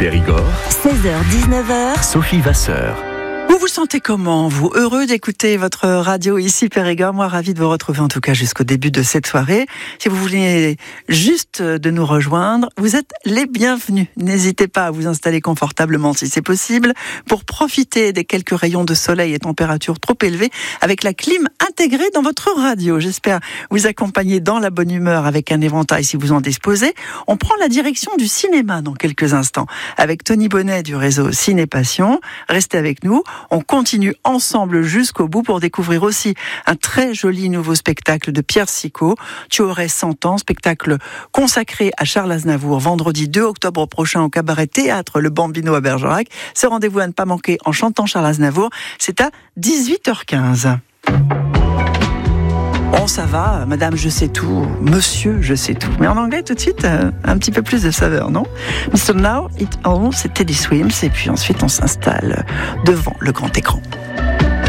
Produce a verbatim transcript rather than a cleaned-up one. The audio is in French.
Périgord, seize heures dix-neuf heures, Sophie Vasseur. Vous vous sentez comment, vous? Heureux d'écouter votre radio ici Périgord? Moi, ravi de vous retrouver en tout cas jusqu'au début de cette soirée. Si vous voulez juste de nous rejoindre, vous êtes les bienvenus. N'hésitez pas à vous installer confortablement si c'est possible pour profiter des quelques rayons de soleil et températures trop élevées avec la clim intégrée dans votre radio. J'espère vous accompagner dans la bonne humeur avec un éventail si vous en disposez. On prend la direction du cinéma dans quelques instants avec Tony Bonnet du réseau Ciné Passion. Restez avec nous. On continue ensemble jusqu'au bout pour découvrir aussi un très joli nouveau spectacle de Pierre Sicot. Tu aurais cent ans, spectacle consacré à Charles Aznavour, vendredi deux octobre prochain au cabaret théâtre Le Bambino à Bergerac. Ce rendez-vous à ne pas manquer en chantant Charles Aznavour, c'est à dix-huit heures quinze. Bon, ça va, madame, je sais tout, monsieur, je sais tout. Mais en anglais, tout de suite, euh, un petit peu plus de saveur, non? mister Now It All, c'est Teddy Swims, et puis ensuite, on s'installe devant le grand écran.